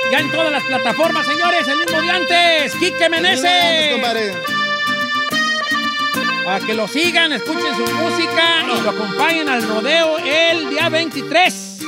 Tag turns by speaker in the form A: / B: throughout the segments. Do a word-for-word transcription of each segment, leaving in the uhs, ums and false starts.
A: Ya en todas las plataformas, señores, el mismo día antes. Quique Meneses.
B: compadre.
A: Para que lo sigan, escuchen su música y lo acompañen al rodeo el día veintitrés.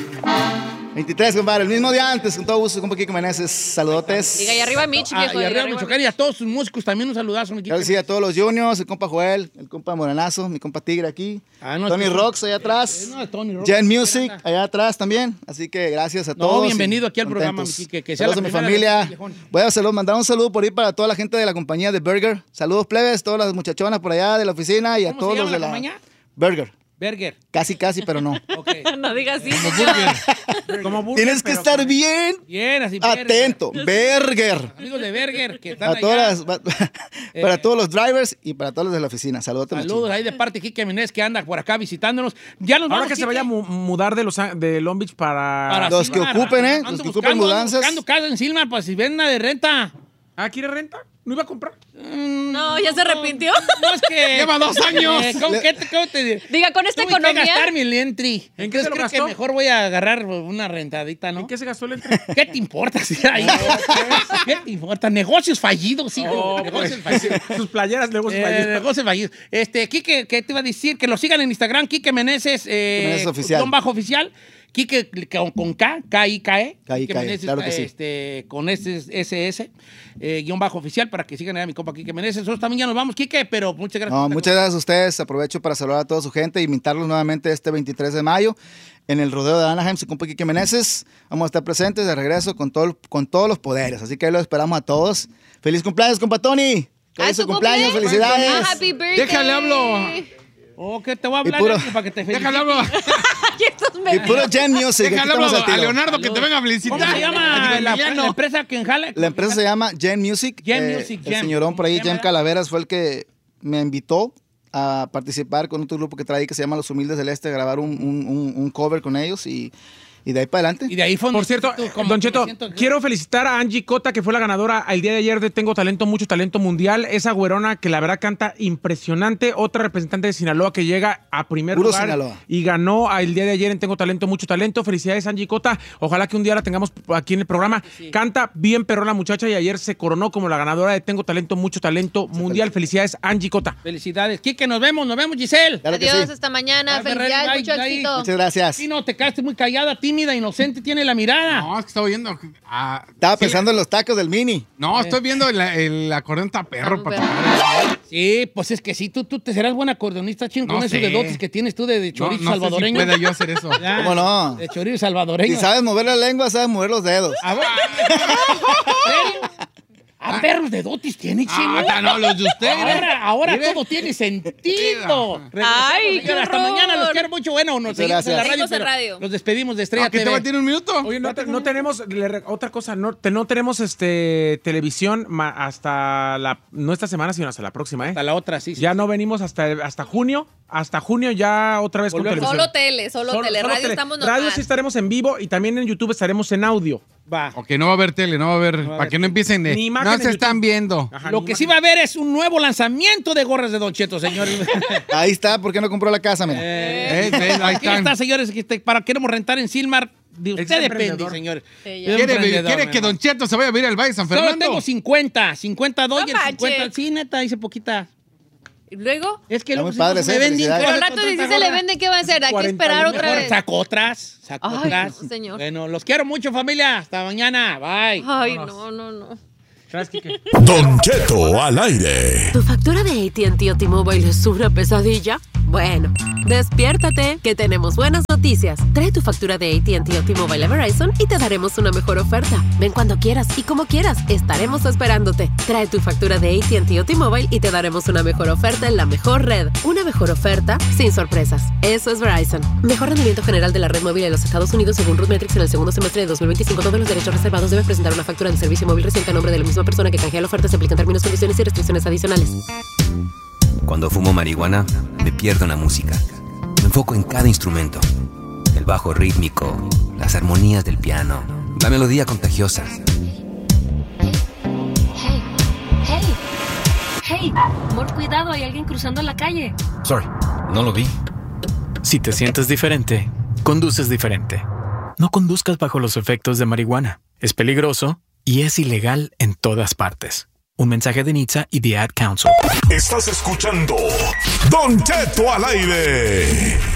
B: veintitrés, compadre, el mismo día antes, con todo gusto, compa Quique Meneses, saludotes.
C: Diga, y arriba Mitch,
A: Ah,
C: viejo.
A: y arriba Michoacán y a todos sus músicos también un saludazo, mi Quique.
B: Claro que sí, a todos los juniors, el compa Joel, el compa Morenazo, mi compa Tigre aquí,
A: Ah, no,
B: Tony
A: es que-
B: Rocks allá atrás,
A: Eh, no, Tony Rocks.
B: Gen Music allá atrás también, así que gracias a
A: No,
B: todos.
A: bienvenido
B: y
A: aquí al programa,
B: contentos.
A: mi Quique, que sea
B: Saludos
A: la
B: a mi
A: primera
B: familia.
A: vez, viejón.
B: Voy a salud, mandar un saludo por ahí para toda la gente de la compañía de Burger. Saludos plebes, todas las muchachonas por allá de la oficina y a
A: ¿Cómo
B: todos
A: se
B: los
A: llama
B: de
A: la
B: la...
A: compañía?
B: Burger.
A: Berger.
B: Casi, casi, pero no.
A: Ok.
C: No digas así.
D: Como burger. Como burger.
B: Tienes que
D: pero
B: estar
D: con-
B: bien
A: Bien, así. Berger.
B: atento. Burger.
A: Amigos de Berger que están
B: A
A: allá.
B: todas las- para
A: Eh.
B: todos los drivers y para todos los de la oficina. Saludos.
A: Saludos ahí de parte de Quique Meneses que anda por acá visitándonos. Ya nos
D: Ahora
A: vamos,
D: que se
A: Quique.
D: vaya a mu- mudar de, los, de Long Beach para...
A: Para
B: Los que
A: Silmar.
B: ocupen, ¿eh?
A: Ando
B: Los que
A: buscando,
B: ocupen
A: ando
B: mudanzas.
A: buscando casa en Silmar para si ven una de renta.
D: Ah, ¿quiere renta? ¿No iba a comprar?
C: No, ya se arrepintió.
A: No, es que...
D: Lleva dos años.
A: Eh, ¿cómo, qué te, cómo te diré?
C: Diga, con esta
A: Tuve que
C: economía.
A: gastar mi entry.
D: ¿En qué
A: Entonces
D: se lo
A: creo que
D: gastó?
A: mejor voy a agarrar una rentadita, ¿no?
D: ¿En qué se gastó el entre?
A: ¿Qué te importa? Si ahí? ¿Qué te importa? Negocios fallidos, hijo.
D: Oh,
A: negocios
D: pues,
A: fallidos.
D: sus playeras luego sus
A: Eh,
D: playeras.
A: negocios fallidos. Este, Quique, ¿qué te iba a decir? Que lo sigan en Instagram, Quique Meneses, eh,
B: Meneses Oficial.
A: guión bajo oficial. Quique con, con K, K I K E.
B: K I K E,
A: Quique Meneses,
B: claro que sí.
A: este, con S S, eh, guión bajo oficial, para que sigan a mi compa Quique Meneses. Nosotros también ya nos vamos, Quique, pero muchas gracias.
B: No,
A: por
B: muchas gracias a ustedes. Aprovecho para saludar a toda su gente y invitarlos nuevamente este veintitrés de mayo en el rodeo de Anaheim, su compa Quique Meneses. Vamos a estar presentes de regreso con, todo, con todos los poderes. Así que ahí los esperamos a todos. ¡Feliz cumpleaños, compa Tony!
C: Ah,
B: ¡Feliz
C: ¿tu
B: cumpleaños!
C: cumple?
B: ¡Felicidades!
C: Ah, happy birthday.
D: Déjale hablo.
A: Oh, que te voy a hablar
B: puro-
A: Quique, para que te felicite.
D: Déjale hablo.
C: Ay, estos me-
B: Y puro Gen Music. aquí
D: Déjale
B: estamos
D: hablo
B: al
D: a
B: tiro.
D: Leonardo que te venga a felicitar.
A: ¿Cómo se llama
D: Digo,
A: la,
D: Emiliano.
A: la empresa que enjala?
B: La empresa se llama Gen Music.
A: Gen
B: Eh,
A: Music,
B: El
A: Gen.
B: señorón por ahí,
A: Gen,
B: Jem
A: ¿verdad?
B: Calaveras, fue el que me invitó a participar con otro grupo que trae que se llama Los Humildes del Este, a grabar un, un- un- un cover con ellos y, y de ahí para adelante.
A: Y de ahí fue
D: Por
A: donde
D: cierto,
A: tú, como
D: Don
A: que me
D: Cheto,
A: siento-
D: quiero felicitar a Angie Cota, que fue la ganadora el día de ayer de Tengo Talento, Mucho Talento Mundial. Esa güerona que la verdad canta impresionante. Otra representante de Sinaloa que llega a primer
B: Puro
D: lugar
B: Sinaloa.
D: y ganó el día de ayer en Tengo Talento, Mucho Talento. Felicidades, Angie Cota. Ojalá que un día la tengamos aquí en el programa. Canta bien perrón la muchacha y ayer se coronó como la ganadora de Tengo Talento, Mucho Talento Mundial. Felicidades, Angie Cota.
A: Felicidades. Quique, nos vemos, nos vemos, Giselle.
B: Claro que
C: Adiós,
B: sí.
C: hasta mañana.
A: Bye,
C: Felicidades,
A: bye,
C: mucho
A: bye.
C: éxito.
B: Muchas gracias.
A: Sí, no, te quedaste muy callada, tímida, inocente, tiene la mirada.
D: No, es que estaba viendo. ah,
B: Estaba
D: sí.
B: pensando en los tacos del Mini.
D: No, estoy viendo el, el acordeón está perro.
C: Está
D: para
C: perro.
D: tocar.
A: Sí, pues es que sí, tú, tú te serás buen acordeonista, ching, con
D: No
A: esos
D: sé.
A: dedotes que tienes tú de, de
D: No,
A: chorizo
D: no sé si
A: salvadoreño.
D: pueda yo hacer eso.
A: Ya,
B: ¿Cómo no?
A: De chorizo salvadoreño.
B: Si sabes mover la lengua, sabes mover los dedos.
A: A ver. ¿En serio? A perros dedotes tiene, chino.
D: Ah, no, los de usted.
A: Ahora, ahora
D: Mire.
A: todo tiene sentido.
C: Ay,
A: Regresamos,
C: qué
A: Hasta
C: horror.
A: mañana, los quiero mucho. Bueno, nos
B: Muchas
A: seguimos en la
B: gracias.
A: radio,
C: Seguimos en
A: pero
C: radio.
A: nos despedimos de Estrella
D: ¿Qué
A: T
D: te va a
A: V.
D: tirar un minuto? Oye, no, te- no tenemos le re- otra cosa, no, te- no tenemos este televisión ma- hasta la no esta semana, sino hasta la próxima, ¿eh?
A: Hasta la otra, sí. sí.
D: Ya no venimos hasta hasta junio, hasta junio ya otra vez
A: Volvemos.
D: con
C: Solo
D: televisión.
C: tele, solo,
D: Solo-
C: tele.
D: solo
C: Radio
D: tele.
C: estamos
D: Radio
C: normal.
D: sí estaremos en vivo y también en YouTube estaremos en audio.
A: Va.
D: Ok, no va a haber tele, no va a haber,
A: va a
D: para
A: haber
D: que no empiecen de,
A: Ni
D: no
A: imagen
D: se
A: en
D: están
A: YouTube.
D: viendo.
A: Ajá, Lo que sí va a haber es un nuevo lanzamiento de gorras de Don Cheto, señores.
B: Ahí está, ¿por qué no compró la casa, mira?
A: Eh,
D: Eh, ven, ahí
A: aquí
D: están.
A: está, señores. Aquí está, para queremos rentar en Silmar. De
D: Es
A: usted depende,
D: emprendedor.
A: señores.
C: Sí, ya.
A: Es
D: ¿Quiere,
A: emprendedor,
D: quiere
A: mi
D: que
A: hermano.
D: Don Cheto se vaya a vivir al Valle de San
A: Solo
D: Fernando?
A: tengo cincuenta. cincuenta doy
C: No
A: el cincuenta.
C: manches.
A: Sí, neta, hice poquita.
C: ¿Y luego?
A: Es que
B: Está
A: luego
B: muy padre,
A: se me
B: ¿eh?
A: venden
B: Felicidades.
C: Pero al
A: cosas
C: rato
A: con
C: si
A: tanta
C: se le
A: gorra.
C: vende, ¿qué va a hacer? Hay que esperar otra
A: Mejor
C: vez.
A: saco otras, saco
C: Ay,
A: otras.
C: no, señor.
A: Bueno, los quiero mucho, familia. Hasta mañana. Bye.
C: Ay, no, no, no.
D: ¿Sabes qué?
E: Don Cheto al aire.
F: ¿Tu factura de A T and T o T-Mobile es una pesadilla? Bueno, despiértate, que tenemos buenas noticias. Trae tu factura de A T and T o T-Mobile a Verizon y te daremos una mejor oferta. Ven cuando quieras y como quieras, estaremos esperándote. Trae tu factura de A T and T o T-Mobile y te daremos una mejor oferta en la mejor red. Una mejor oferta sin sorpresas. Eso es Verizon. Mejor rendimiento general de la red móvil en los Estados Unidos según RootMetrics en el segundo semestre de dos mil veinticinco. Todos los derechos reservados. Debes presentar una factura de servicio móvil reciente a nombre de la misma persona que canjea la oferta. Se aplican términos, condiciones y restricciones adicionales.
G: Cuando fumo marihuana, me pierdo en la música. Me enfoco en cada instrumento. El bajo rítmico, las armonías del piano, la melodía contagiosa.
H: Hey, hey, hey, amor, cuidado, hay alguien cruzando la calle.
I: Sorry, no lo vi. Si te sientes diferente, conduces diferente. No conduzcas bajo los efectos de marihuana. Es peligroso y es ilegal en todas partes. Un mensaje de N H T S A y The Ad Council.
E: Estás escuchando Don Cheto al aire.